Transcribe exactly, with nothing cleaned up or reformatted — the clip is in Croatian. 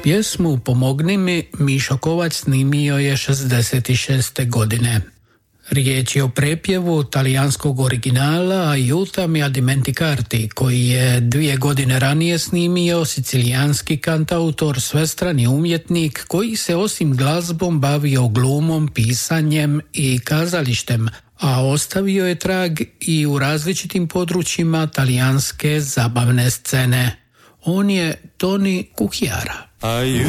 Pjesmu Pomogni mi Mišo Kovač snimio je šezdeset šeste. godine. Riječ je o prepjevu talijanskog originala Aiutami a dimenticarti, koji je dvije godine ranije snimio sicilijanski kantautor, svestrani umjetnik koji se osim glazbom bavio glumom, pisanjem i kazalištem, a ostavio je trag i u različitim područjima talijanske zabavne scene. On je Tony Cucchiara. Aiutami